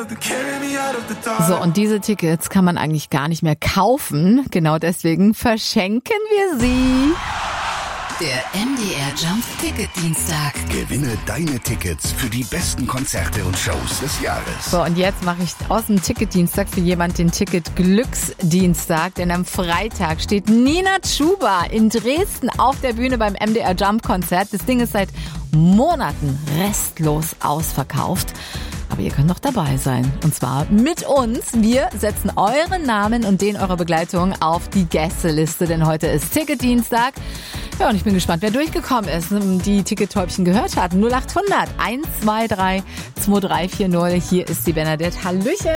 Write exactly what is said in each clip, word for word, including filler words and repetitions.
So, und diese Tickets kann man eigentlich gar nicht mehr kaufen. Genau deswegen verschenken wir sie. Der M D R Jump Ticket Dienstag. Gewinne deine Tickets für die besten Konzerte und Shows des Jahres. So, und jetzt mache ich aus dem Ticketdienstag für jemand den Ticket Glücksdienstag, denn am Freitag steht Nina Chuba in Dresden auf der Bühne beim M D R Jump Konzert. Das Ding ist seit Monaten restlos ausverkauft. Aber ihr könnt noch dabei sein. Und zwar mit uns. Wir setzen euren Namen und den eurer Begleitung auf die Gästeliste, denn heute ist Ticketdienstag. Ja, und ich bin gespannt, wer durchgekommen ist, die Tickettäubchen gehört hat. null acht hundert eins zwei drei zwei drei vier null. Hier ist die Bernadette. Hallöchen.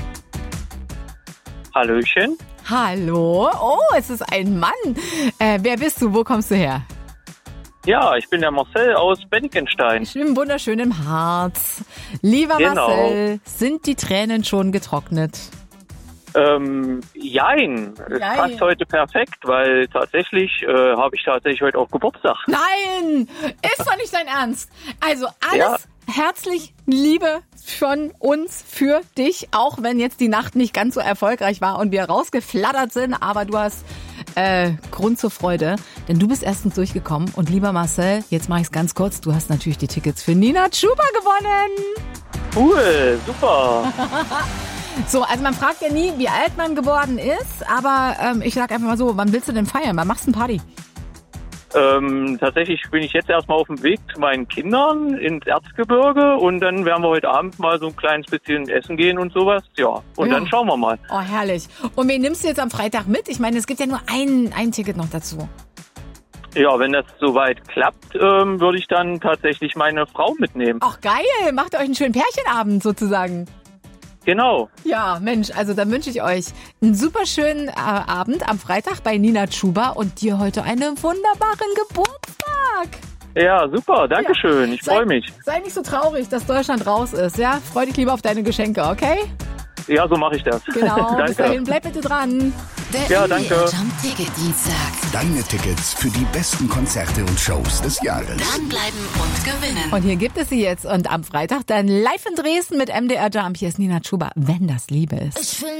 Hallöchen. Hallo. Oh, es ist ein Mann. Äh, wer bist du? Wo kommst du her? Ja, ich bin der Marcel aus Bennigenstein. Ich bin im wunderschönen Harz. Lieber Genau. Marcel, sind die Tränen schon getrocknet? Ähm, jein. Es Jein. passt heute perfekt, weil tatsächlich äh, habe ich tatsächlich heute auch Geburtstag. Nein, ist doch nicht dein Ernst. Also alles Ja. herzlich Liebe von uns für dich, auch wenn jetzt die Nacht nicht ganz so erfolgreich war und wir rausgeflattert sind, aber du hast äh, Grund zur Freude, denn du bist erstens durchgekommen und lieber Marcel, jetzt mache ich es ganz kurz, du hast natürlich die Tickets für Nina Chuba gewonnen. Cool, super. So, also man fragt ja nie, wie alt man geworden ist, aber ähm, ich sag einfach mal so, wann willst du denn feiern? Wann machst du eine Party? ähm, tatsächlich bin ich jetzt erstmal auf dem Weg zu meinen Kindern ins Erzgebirge und dann werden wir heute Abend mal so ein kleines bisschen essen gehen und sowas. Ja, und Ja. dann schauen wir mal. Oh, herrlich. Und wen nimmst du jetzt am Freitag mit? Ich meine, es gibt ja nur ein, ein Ticket noch dazu. Ja, wenn das soweit klappt, ähm, würde ich dann tatsächlich meine Frau mitnehmen. Ach, geil. Macht ihr euch einen schönen Pärchenabend sozusagen. Genau. Ja, Mensch, also dann wünsche ich euch einen super schönen äh, Abend am Freitag bei Nina Chuba und dir heute einen wunderbaren Geburtstag. Ja, super. Dankeschön. Ich Sei- freue mich. Sei nicht so traurig, dass Deutschland raus ist, ja? Freu dich lieber auf deine Geschenke, okay? Ja, so mache ich das. Genau, bis Danke. dahin, bleib bitte dran. Der Ja, M D R danke. Jump Ticket Dienstag. Deine Tickets für die besten Konzerte und Shows des Jahres. Dranbleiben und gewinnen. Und hier gibt es sie jetzt und am Freitag dann live in Dresden mit M D R Jump. Hier ist Nina Chuba, wenn das Liebe ist. Ich will